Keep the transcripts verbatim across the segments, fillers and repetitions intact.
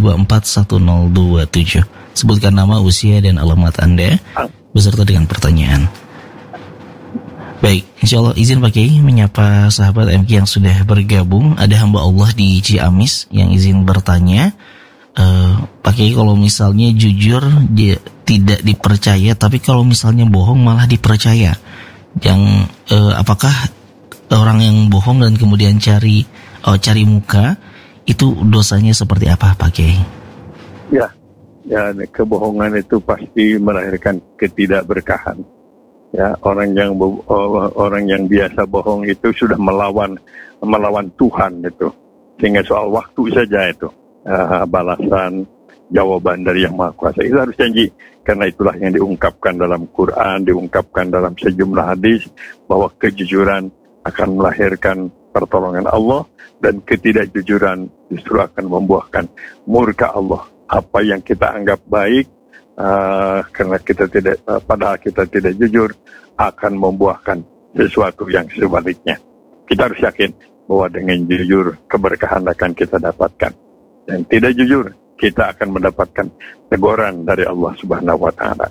dua empat satu nol dua tujuh. Sebutkan nama, usia, dan alamat Anda beserta dengan pertanyaan. Baik, insya Allah izin Pak Kiai menyapa sahabat M K yang sudah bergabung. Ada hamba Allah di Ciamis yang izin bertanya. uh, Pak Kiai, kalau misalnya jujur dia tidak dipercaya, tapi kalau misalnya bohong malah dipercaya, yang uh, apakah orang yang bohong dan kemudian cari oh, cari muka itu dosanya seperti apa Pak Kiai? Ya, ya kebohongan itu pasti melahirkan ketidakberkahan. Ya, orang yang orang yang biasa bohong itu sudah melawan melawan Tuhan itu. Sehingga soal waktu saja itu uh, balasan jawaban dari Yang Maha Kuasa itu harus janji. Karena itulah yang diungkapkan dalam Quran, diungkapkan dalam sejumlah hadis bahwa kejujuran akan melahirkan pertolongan Allah dan ketidakjujuran justru akan membuahkan murka Allah. Apa yang kita anggap baik uh, karena kita tidak uh, padahal kita tidak jujur akan membuahkan sesuatu yang sebaliknya. Kita harus yakin bahwa dengan jujur keberkahan akan kita dapatkan, dan tidak jujur kita akan mendapatkan teguran dari Allah Subhanahu wa taala.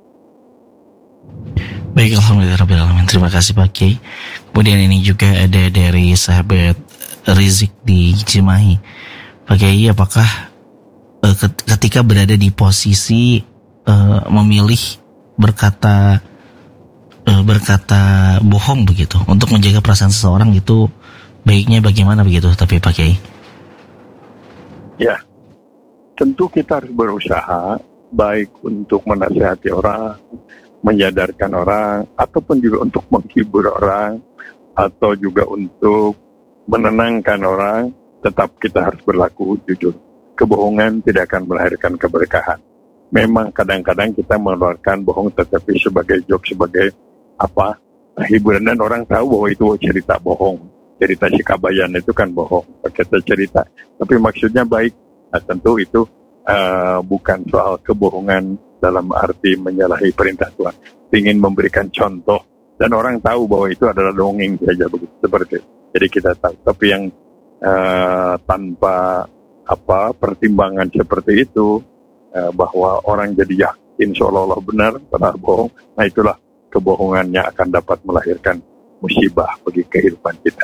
Baik, alhamdulillahirabbil alamin. Terima kasih Pak Kiai. Kemudian ini juga ada dari sahabat Rizik di Cimahi. Pak Kiai, apakah uh, ketika berada di posisi uh, memilih berkata uh, berkata bohong begitu untuk menjaga perasaan seseorang, itu baiknya bagaimana begitu? Tapi Pak Kiai, ya, tentu kita harus berusaha baik untuk menasihati orang, menyadarkan orang, ataupun juga untuk menghibur orang, atau juga untuk menenangkan orang. Tetap kita harus berlaku jujur. Kebohongan tidak akan melahirkan keberkahan. Memang kadang-kadang kita mengeluarkan bohong tetapi sebagai joke, sebagai apa, hiburan, dan orang tahu bahwa itu cerita bohong. Cerita si Kabayan itu kan bohong, kita cerita, tapi maksudnya baik. Nah, tentu itu uh, bukan soal kebohongan dalam arti menyalahi perintah Tuhan. Ingin memberikan contoh dan orang tahu bahwa itu adalah dongeng saja begitu, seperti itu. Jadi kita tahu. Tapi yang uh, tanpa apa pertimbangan seperti itu, uh, bahwa orang jadi yakin seolah-olah benar padahal bohong, nah itulah kebohongannya akan dapat melahirkan musibah bagi kehidupan kita.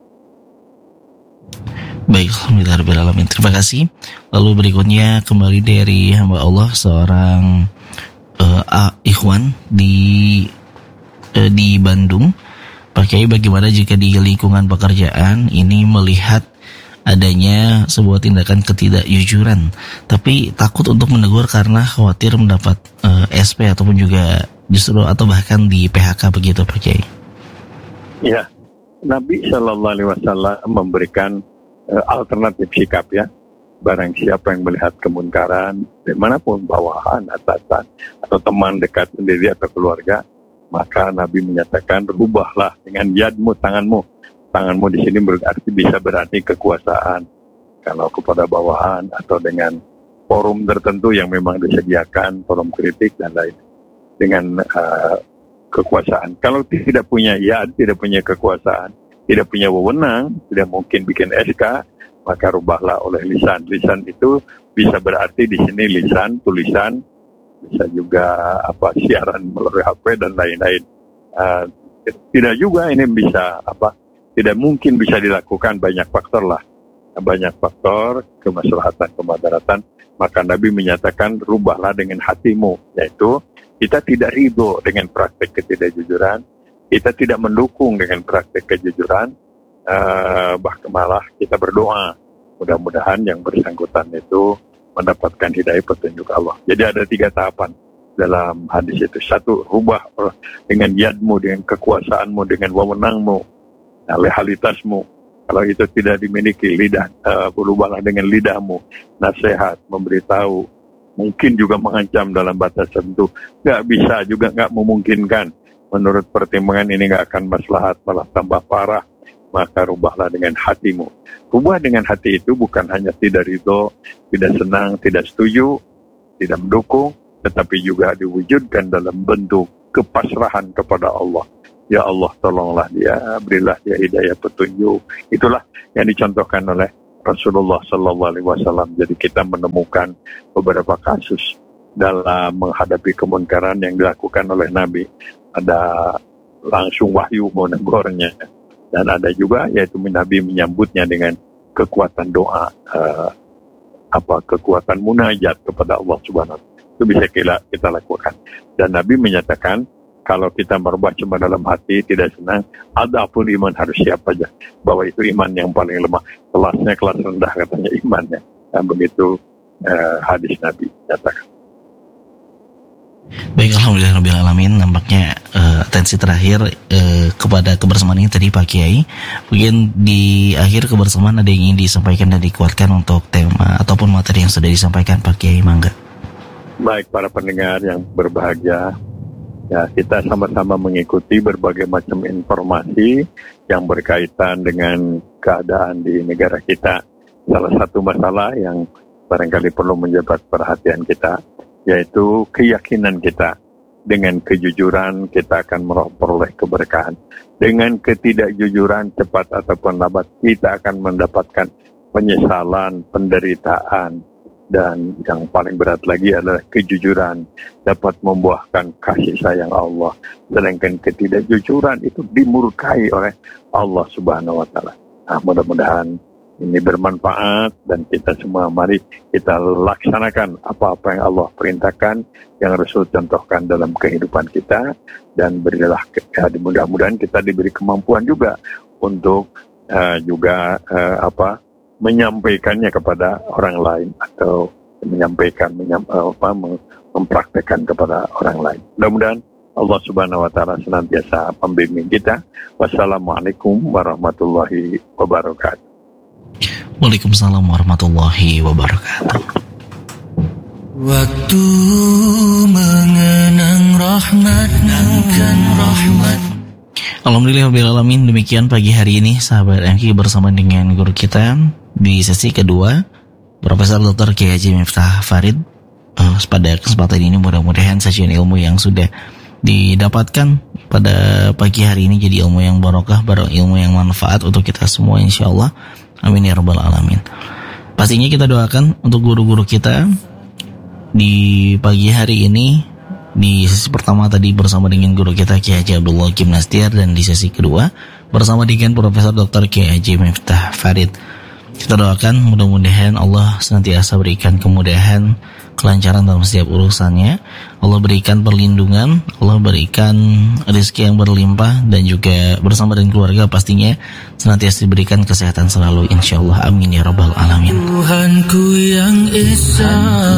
Baik, alhamdulillahirabbil alamin. Terima kasih. Lalu berikutnya kembali dari hamba Allah seorang uh, ikhwan di uh, di Bandung. Pak Kiai, bagaimana jika di lingkungan pekerjaan ini melihat adanya sebuah tindakan ketidakjujuran, tapi takut untuk menegur karena khawatir mendapat uh, S P ataupun juga justru atau bahkan di P H K begitu Pak Kiai? Ya, Nabi Shallallahu Alaihi Wasallam memberikan uh, alternatif sikap ya. Barang siapa yang melihat kemunkaran, dimanapun bawahan, atasan, atau teman dekat sendiri atau keluarga, maka Nabi menyatakan rubahlah dengan yadmu, tanganmu. Tanganmu di sini berarti bisa berarti kekuasaan. Kalau kepada bawahan atau dengan forum tertentu yang memang disediakan, forum kritik dan lain, dengan uh, kekuasaan. Kalau tidak punya yad, tidak punya kekuasaan, tidak punya wewenang, tidak mungkin bikin S K, maka rubahlah oleh lisan. Lisan itu bisa berarti di sini lisan, tulisan, bisa juga apa siaran melalui H P dan lain-lain. Uh, tidak juga ini bisa apa? Tidak mungkin bisa dilakukan, banyak faktor lah, banyak faktor kemaslahatan, kemadaratan. Maka Nabi menyatakan rubahlah dengan hatimu, yaitu kita tidak ridho dengan praktek ketidakjujuran, kita tidak mendukung dengan praktek kejujuran, uh, bahkan malah kita berdoa mudah-mudahan yang bersangkutan itu mendapatkan hidayah petunjuk Allah. Jadi ada tiga tahapan dalam hadis itu. Satu, rubah dengan yadmu, dengan kekuasaanmu, dengan wewenangmu, lehalitasmu. Kalau itu tidak dimiliki, lidah, uh, berubahlah dengan lidahmu, nasihat, memberitahu, mungkin juga mengancam dalam batas tertentu. Nggak bisa juga, nggak memungkinkan. Menurut pertimbangan ini nggak akan maslahat, malah tambah parah. Maka rubahlah dengan hatimu. Rubah dengan hati itu bukan hanya tidak ridho, tidak senang, tidak setuju, tidak mendukung, tetapi juga diwujudkan dalam bentuk kepasrahan kepada Allah. Ya Allah, tolonglah dia, berilah dia hidayah petunjuk. Itulah yang dicontohkan oleh Rasulullah Sallallahu Alaihi Wasallam. Jadi kita menemukan beberapa kasus dalam menghadapi kemunkaran yang dilakukan oleh Nabi. Ada langsung wahyu menegurnya, dan ada juga yaitu Nabi menyambutnya dengan kekuatan doa, uh, apa kekuatan munajat kepada Allah Subhanahu wa taala. Itu bisa kita, kita lakukan. Dan Nabi menyatakan kalau kita merubah cuma dalam hati tidak senang, ada pun iman harus siap aja bahwa itu iman yang paling lemah. Kelasnya kelas rendah katanya imannya. Dan begitu uh, hadis Nabi nyatakan. Baik, alhamdulillahirrahmanirrahim. Nampaknya uh, atensi terakhir uh, kepada kebersamaan ini tadi Pak Kiai. Mungkin di akhir kebersamaan ada yang ingin disampaikan dan dikuatkan untuk tema ataupun materi yang sudah disampaikan Pak Kiai, mangga. Baik, para pendengar yang berbahagia, ya kita sama-sama mengikuti berbagai macam informasi yang berkaitan dengan keadaan di negara kita. Salah satu masalah yang barangkali perlu menjabat perhatian kita, yaitu keyakinan kita. Dengan kejujuran kita akan memperoleh keberkahan. Dengan ketidakjujuran cepat ataupun lambat kita akan mendapatkan penyesalan, penderitaan, dan yang paling berat lagi adalah kejujuran dapat membuahkan kasih sayang Allah. Sedangkan ketidakjujuran itu dimurkai oleh Allah Subhanahu wa taala. Nah, mudah-mudahan ini bermanfaat dan kita semua mari kita laksanakan apa-apa yang Allah perintahkan, yang Rasul contohkan dalam kehidupan kita, dan berilah ya, mudah-mudahan kita diberi kemampuan juga untuk uh, juga uh, apa menyampaikannya kepada orang lain atau menyampaikan menyam, uh, apa, mempraktekkan kepada orang lain. Mudah-mudahan Allah Subhanahu wa taala senantiasa membimbing kita. Wassalamualaikum warahmatullahi wabarakatuh. Waalaikumsalam warahmatullahi wabarakatuh. Waktu mengenang rahmat, mengenang rahmat. Alhamdulillahirrahmanirrahim. Demikian pagi hari ini sahabat M K bersama dengan guru kita di sesi kedua, Profesor Doktor Kiai Haji Miftah Farid. Uh, pada kesempatan ini mudah-mudahan sajian ilmu yang sudah didapatkan pada pagi hari ini jadi ilmu yang barokah, baru ilmu yang manfaat untuk kita semua insyaallah. Amin ya rabbal alamin. Pastinya kita doakan untuk guru-guru kita di pagi hari ini. Di sesi pertama tadi bersama dengan guru kita Kiai Haji Abdullah Kim Nastiar, dan di sesi kedua bersama dengan Profesor Doktor Kiai Haji Miftah Farid. Kita doakan mudah-mudahan Allah senantiasa berikan kemudahan, kelancaran dalam setiap urusannya. Allah berikan perlindungan, Allah berikan rezeki yang berlimpah, dan juga bersama dengan keluarga pastinya senantiasa diberikan kesehatan selalu insyaallah. Amin ya rabbal alamin. Tuhanku yang esa.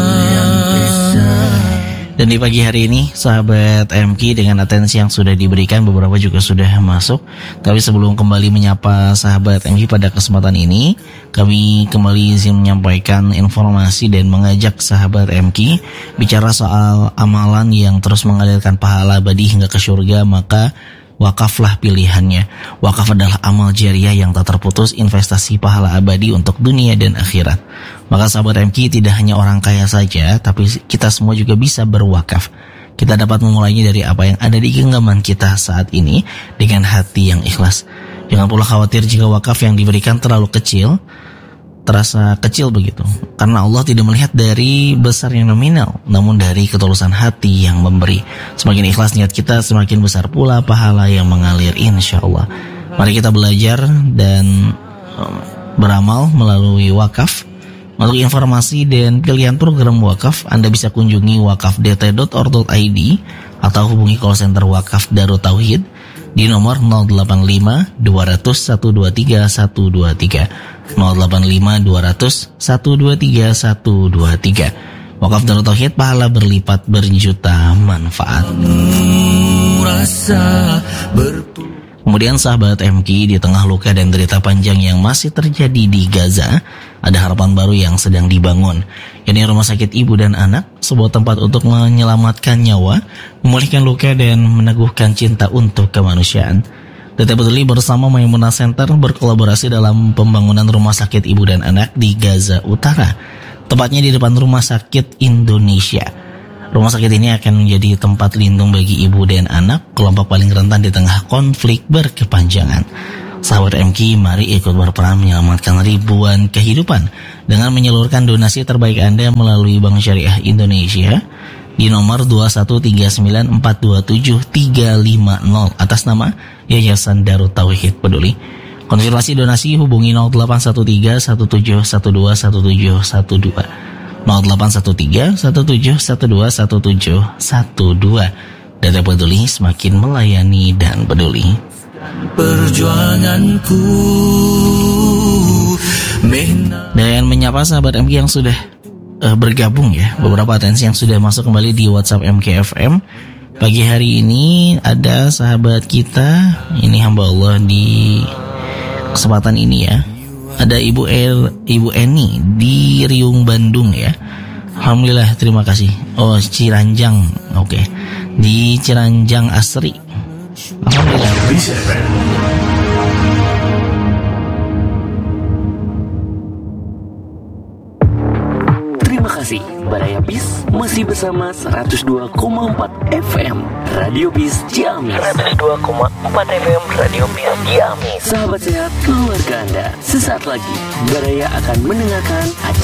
Dan di pagi hari ini sahabat M K dengan atensi yang sudah diberikan beberapa juga sudah masuk. Tapi sebelum kembali menyapa sahabat M K pada kesempatan ini, kami kembali izin menyampaikan informasi dan mengajak sahabat M K bicara soal amalan yang terus mengalirkan pahala abadi hingga ke surga, maka wakaflah pilihannya. Wakaf adalah amal jariah yang tak terputus, investasi pahala abadi untuk dunia dan akhirat. Maka sahabat M K tidak hanya orang kaya saja, tapi kita semua juga bisa berwakaf. Kita dapat memulainya dari apa yang ada di genggaman kita saat ini dengan hati yang ikhlas. Jangan pula khawatir jika wakaf yang diberikan terlalu kecil, terasa kecil begitu. Karena Allah tidak melihat dari besar yang nominal, namun dari ketulusan hati yang memberi. Semakin ikhlas niat kita, semakin besar pula pahala yang mengalir insyaallah. Mari kita belajar dan beramal melalui wakaf. Untuk informasi dan pilihan program wakaf, Anda bisa kunjungi wakaf d t dot org dot i d atau hubungi call center Wakaf Darut Tauhid di nomor nol delapan lima dua nol nol satu dua tiga satu dua tiga nol delapan lima dua nol nol satu dua tiga satu dua tiga. Wakaf Darut Tauhid, pahala berlipat berjuta manfaat. Kemudian sahabat M K, di tengah luka dan derita panjang yang masih terjadi di Gaza, ada harapan baru yang sedang dibangun, yakni Rumah Sakit Ibu dan Anak, sebuah tempat untuk menyelamatkan nyawa, memulihkan luka dan meneguhkan cinta untuk kemanusiaan. D T Peduli bersama Maimunah Center berkolaborasi dalam pembangunan Rumah Sakit Ibu dan Anak di Gaza Utara, tepatnya di depan Rumah Sakit Indonesia. Rumah sakit ini akan menjadi tempat lindung bagi ibu dan anak, kelompok paling rentan di tengah konflik berkepanjangan. Sahabat M K, mari ikut berperan menyelamatkan ribuan kehidupan dengan menyalurkan donasi terbaik Anda melalui Bank Syariah Indonesia di nomor dua satu tiga sembilan empat dua tujuh tiga lima nol atas nama Yayasan Darut Tauhid Peduli. Konfirmasi donasi hubungi nol delapan satu tiga satu tujuh satu dua satu tujuh satu dua nol delapan satu tiga satu tujuh satu dua satu tujuh satu dua. Data Peduli semakin melayani dan peduli. Perjuanganku dan menyapa sahabat M K yang sudah uh, bergabung ya. Beberapa atensi yang sudah masuk kembali di WhatsApp M K F M. Pagi hari ini ada sahabat kita, ini hamba Allah di kesempatan ini ya. Ada Ibu El, Ibu Eni di Riung Bandung ya. Alhamdulillah, terima kasih. Oh, Ciranjang. Oke. Okay. Di Ciranjang Asri. Alhamdulillah. Terima kasih. Baraya Bis masih bersama seratus dua koma empat F M Radio Bis Ciamis. seratus dua koma empat F M Radio Bis Ciamis. Sahabat sehat keluarga Anda. Sesaat lagi Baraya akan mendengarkan acara